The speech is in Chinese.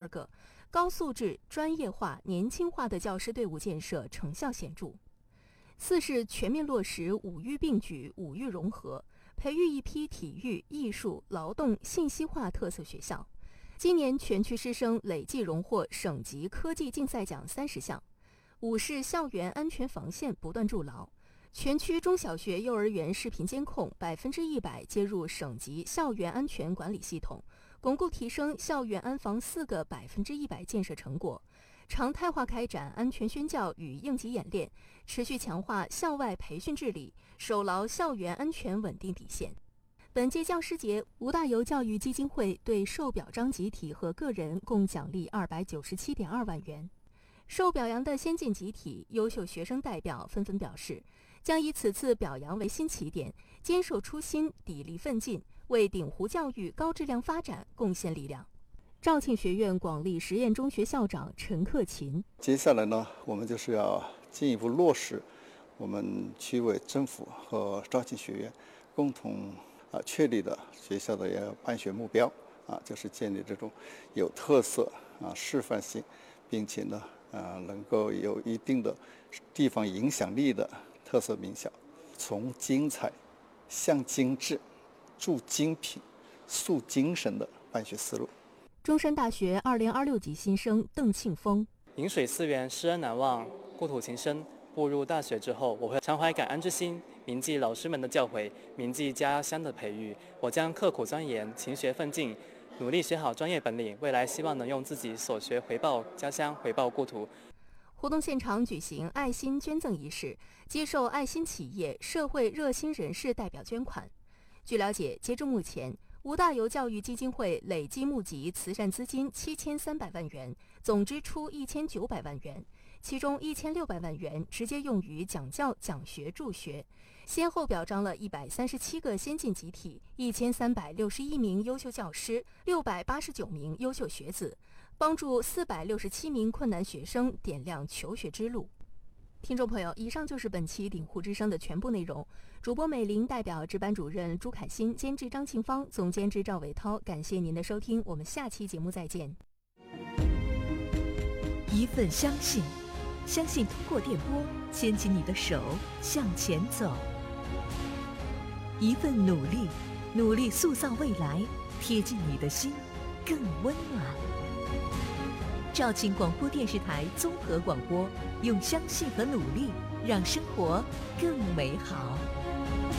个，高素质、专业化、年轻化的教师队伍建设成效显著。4是全面落实5育并举、5育融合，培育一批体育、艺术、劳动、信息化特色学校。今年全区师生累计荣获省级科技竞赛奖30项。5是校园安全防线不断筑牢，全区中小学、幼儿园视频监控100%接入省级校园安全管理系统，巩固提升校园安防4个100%建设成果，常态化开展安全宣教与应急演练，持续强化校外培训治理，守牢校园安全稳定底线。本届教师节，吴大猷教育基金会对受表彰集体和个人共奖励297.2万元。受表扬的先进集体、优秀学生代表纷纷表示，将以此次表扬为新起点，坚守初心，砥砺奋进，为鼎湖教育高质量发展贡献力量。肇庆学院广利实验中学校长陈克勤： 接下来呢，我们就是要进一步落实我们区委政府和肇庆学院共同确立的学校的一个办学目标就是建立这种有特色示范性，并且呢能够有一定的地方影响力的特色名校，从精彩向精致，铸精品，塑精神的办学思路。 中山大学2026级新生邓庆峰： 饮水思源，师恩难忘，故土情深。步入大学之后，我会常怀感恩之心，铭记老师们的教诲，铭记家乡的培育。我将刻苦钻研，勤学奋进，努力学好专业本领，未来希望能用自己所学回报家乡，回报故土。 活动现场举行爱心捐赠仪式，接受爱心企业、社会热心人士代表捐款。据了解，截至目前，吴大猷教育基金会累计募集慈善资金7300万元，总支出1900万元，其中1600万元直接用于讲教、讲学、助学，先后表彰了137个先进集体、1361名优秀教师、689名优秀学子，帮助467名困难学生点亮求学之路。听众朋友，以上就是本期鼎湖之声的全部内容。主播美玲代表值班主任朱凯欣，监制张庆芳，总监制赵伟涛，感谢您的收听，我们下期节目再见。 一份相信，相信通过电波牵起你的手向前走；一份努力，努力塑造未来，贴近你的心更温暖。肇庆广播电视台综合广播，用相信和努力让生活更美好。